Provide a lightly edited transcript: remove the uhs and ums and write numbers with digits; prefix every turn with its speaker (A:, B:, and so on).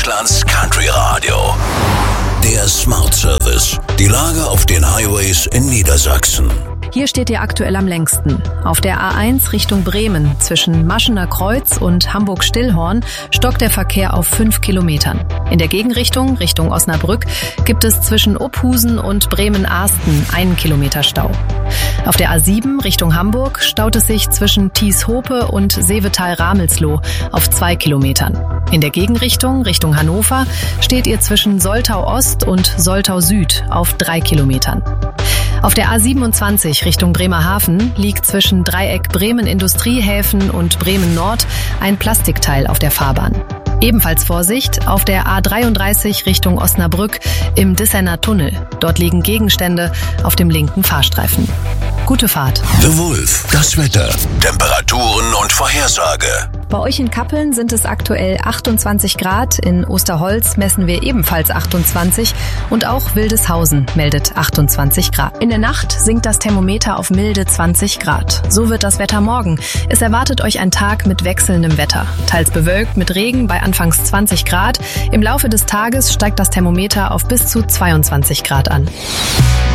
A: Deutschlands Country Radio. Der Smart Service. Die Lage auf den Highways in Niedersachsen.
B: Hier steht ihr aktuell am längsten. Auf der A1 Richtung Bremen zwischen Maschener Kreuz und Hamburg-Stillhorn stockt der Verkehr auf 5 Kilometern. In der Gegenrichtung, Richtung Osnabrück, gibt es zwischen Ophusen und Bremen-Arsten 1 Kilometer Stau. Auf der A7 Richtung Hamburg staut es sich zwischen Thieshope und Seevetal-Ramelsloh auf 2 Kilometern. In der Gegenrichtung, Richtung Hannover, steht ihr zwischen Soltau Ost und Soltau Süd auf 3 Kilometern. Auf der A27 Richtung Bremerhaven liegt zwischen Dreieck Bremen Industriehäfen und Bremen Nord ein Plastikteil auf der Fahrbahn. Ebenfalls Vorsicht auf der A33 Richtung Osnabrück im Dissenner Tunnel. Dort liegen Gegenstände auf dem linken Fahrstreifen. Gute Fahrt.
A: The Wolf, das Wetter, Temperaturen und Vorhersage.
B: Bei euch in Kappeln sind es aktuell 28 Grad, in Osterholz messen wir ebenfalls 28 und auch Wildeshausen meldet 28 Grad. In der Nacht sinkt das Thermometer auf milde 20 Grad. So wird das Wetter morgen. Es erwartet euch ein Tag mit wechselndem Wetter. Teils bewölkt mit Regen bei anfangs 20 Grad. Im Laufe des Tages steigt das Thermometer auf bis zu 22 Grad an.